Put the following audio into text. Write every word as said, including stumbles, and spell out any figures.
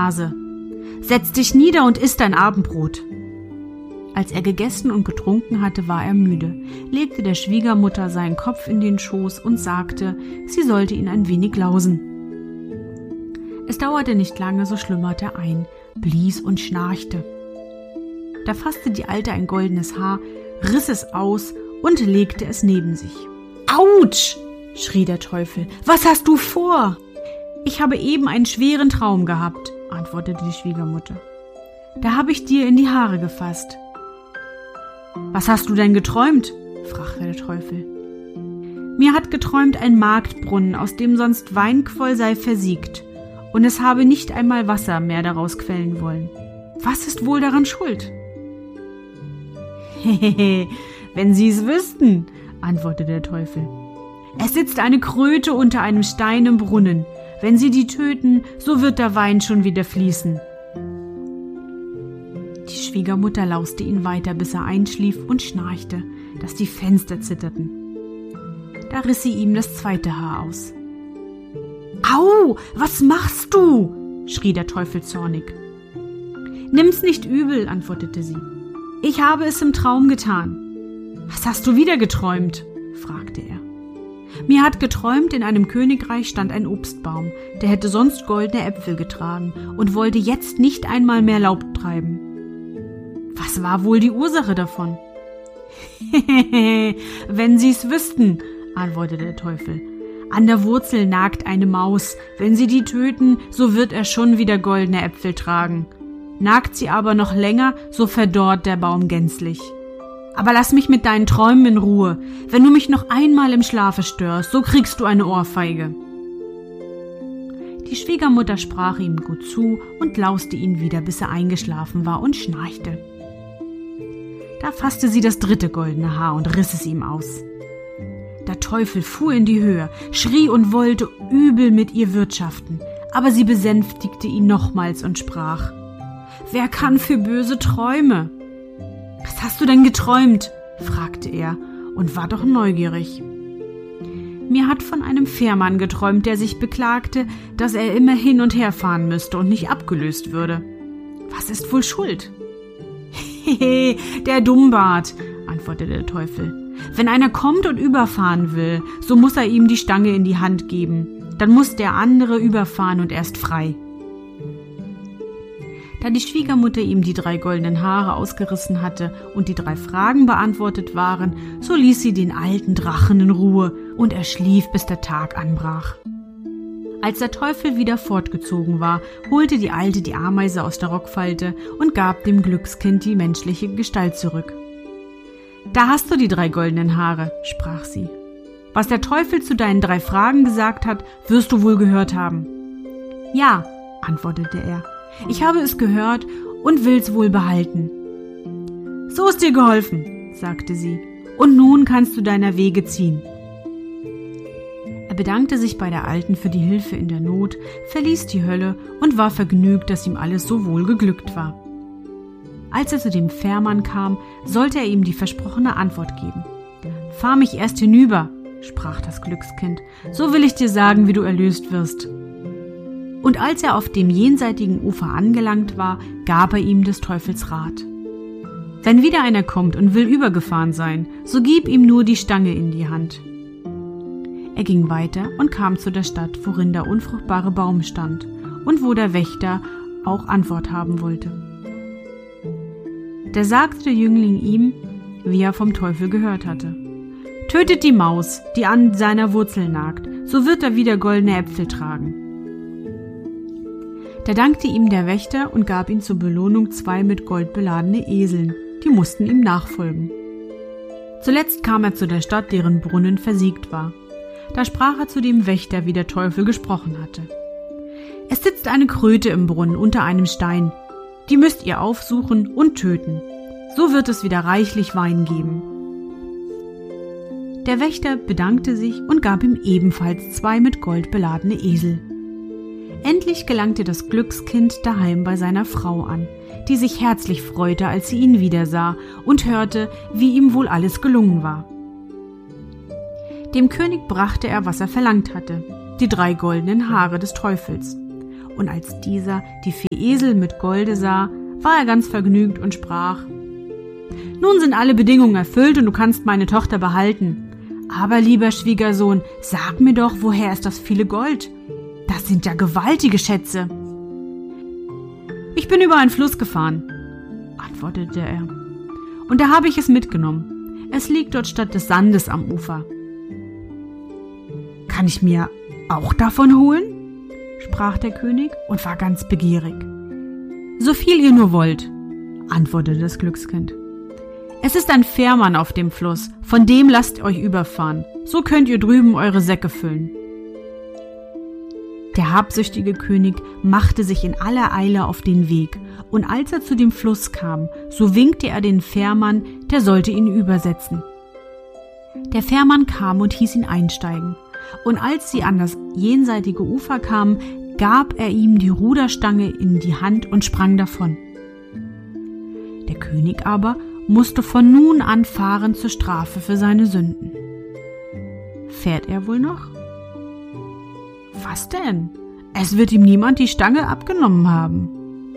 Nase. Setz dich nieder und iss dein Abendbrot. Als er gegessen und getrunken hatte, war er müde, legte der Schwiegermutter seinen Kopf in den Schoß und sagte, sie sollte ihn ein wenig lausen. Es dauerte nicht lange, so schlummerte er ein, blies und schnarchte. Da fasste die Alte ein goldenes Haar, riss es aus und legte es neben sich. »Autsch!« schrie der Teufel. »Was hast du vor?« »Ich habe eben einen schweren Traum gehabt«, antwortete die Schwiegermutter. »Da habe ich dir in die Haare gefasst.« »Was hast du denn geträumt?« fragte der Teufel. »Mir hat geträumt ein Marktbrunnen, aus dem sonst Weinquoll sei versiegt, und es habe nicht einmal Wasser mehr daraus quellen wollen. Was ist wohl daran schuld?« »Hehehe, wenn Sie es wüssten«, antwortete der Teufel. »Es sitzt eine Kröte unter einem Stein im Brunnen. Wenn Sie die töten, so wird der Wein schon wieder fließen.« Die Schwiegermutter lauste ihn weiter, bis er einschlief und schnarchte, dass die Fenster zitterten. Da riss sie ihm das zweite Haar aus. »Au, was machst du?« schrie der Teufel zornig. »Nimm's nicht übel«, antwortete sie. »Ich habe es im Traum getan.« »Was hast du wieder geträumt?« fragte er. »Mir hat geträumt, in einem Königreich stand ein Obstbaum, der hätte sonst goldene Äpfel getragen und wollte jetzt nicht einmal mehr Laub treiben. Was war wohl die Ursache davon?« »Hehehe, wenn Sie's wüssten«, antwortete der Teufel. »An der Wurzel nagt eine Maus. Wenn Sie die töten, so wird er schon wieder goldene Äpfel tragen. Nagt sie aber noch länger, so verdorrt der Baum gänzlich. Aber lass mich mit deinen Träumen in Ruhe. Wenn du mich noch einmal im Schlafe störst, so kriegst du eine Ohrfeige.« Die Schwiegermutter sprach ihm gut zu und lauste ihn wieder, bis er eingeschlafen war und schnarchte. Da fasste sie das dritte goldene Haar und riss es ihm aus. Der Teufel fuhr in die Höhe, schrie und wollte übel mit ihr wirtschaften, aber sie besänftigte ihn nochmals und sprach: »Wer kann für böse Träume?« »Was hast du denn geträumt?« fragte er und war doch neugierig. »Mir hat von einem Fährmann geträumt, der sich beklagte, dass er immer hin und her fahren müsste und nicht abgelöst würde. Was ist wohl schuld?« »Hehe, der Dummbart«, antwortete der Teufel. »Wenn einer kommt und überfahren will, so muss er ihm die Stange in die Hand geben. Dann muss der andere überfahren und er ist frei.« Da die Schwiegermutter ihm die drei goldenen Haare ausgerissen hatte und die drei Fragen beantwortet waren, so ließ sie den alten Drachen in Ruhe und er schlief, bis der Tag anbrach. Als der Teufel wieder fortgezogen war, holte die Alte die Ameise aus der Rockfalte und gab dem Glückskind die menschliche Gestalt zurück. »Da hast du die drei goldenen Haare«, sprach sie. »Was der Teufel zu deinen drei Fragen gesagt hat, wirst du wohl gehört haben.« »Ja«, antwortete er, »ich habe es gehört und will's wohl behalten.« »So ist dir geholfen«, sagte sie, »und nun kannst du deiner Wege ziehen.« Er bedankte sich bei der Alten für die Hilfe in der Not, verließ die Hölle und war vergnügt, dass ihm alles so wohl geglückt war. Als er zu dem Fährmann kam, sollte er ihm die versprochene Antwort geben. »Fahr mich erst hinüber«, sprach das Glückskind, »so will ich dir sagen, wie du erlöst wirst.« Und als er auf dem jenseitigen Ufer angelangt war, gab er ihm des Teufels Rat. »Wenn wieder einer kommt und will übergefahren sein, so gib ihm nur die Stange in die Hand.« Er ging weiter und kam zu der Stadt, worin der unfruchtbare Baum stand und wo der Wächter auch Antwort haben wollte. Da sagte der Jüngling ihm, wie er vom Teufel gehört hatte: »Tötet die Maus, die an seiner Wurzel nagt, so wird er wieder goldene Äpfel tragen.« Da dankte ihm der Wächter und gab ihm zur Belohnung zwei mit Gold beladene Eseln, die mussten ihm nachfolgen. Zuletzt kam er zu der Stadt, deren Brunnen versiegt war. Da sprach er zu dem Wächter, wie der Teufel gesprochen hatte: »Es sitzt eine Kröte im Brunnen unter einem Stein. Die müsst ihr aufsuchen und töten. So wird es wieder reichlich Wein geben.« Der Wächter bedankte sich und gab ihm ebenfalls zwei mit Gold beladene Esel. Endlich gelangte das Glückskind daheim bei seiner Frau an, die sich herzlich freute, als sie ihn wiedersah und hörte, wie ihm wohl alles gelungen war. Dem König brachte er, was er verlangt hatte, die drei goldenen Haare des Teufels. und als dieser die vier Esel mit Golde sah, war er ganz vergnügt und sprach: »Nun sind alle Bedingungen erfüllt und du kannst meine Tochter behalten. Aber, lieber Schwiegersohn, sag mir doch, woher ist das viele Gold? Das sind ja gewaltige Schätze.« »Ich bin über einen Fluss gefahren«, antwortete er, »und da habe ich es mitgenommen. Es liegt dort statt des Sandes am Ufer.« »Kann ich mir auch davon holen?«, sprach der König und war ganz begierig. »So viel ihr nur wollt«, antwortete das Glückskind. »Es ist ein Fährmann auf dem Fluss, von dem lasst euch überfahren, so könnt ihr drüben eure Säcke füllen.« Der habsüchtige König machte sich in aller Eile auf den Weg, und als er zu dem Fluss kam, so winkte er den Fährmann, der sollte ihn übersetzen. Der Fährmann kam und hieß ihn einsteigen, und als sie an das jenseitige Ufer kamen, gab er ihm die Ruderstange in die Hand und sprang davon. Der König aber musste von nun an fahren zur Strafe für seine Sünden. Fährt er wohl noch? Was denn? Es wird ihm niemand die Stange abgenommen haben.